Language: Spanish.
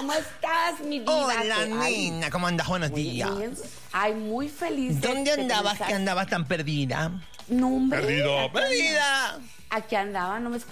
¿cómo estás, mi vida? Hola, nena, ¿cómo andas? Buenos días. Bien. Ay, muy feliz. ¿Dónde andabas? ¿Que andabas tan perdida? No, hombre. Perdida. Aquí andaba, no me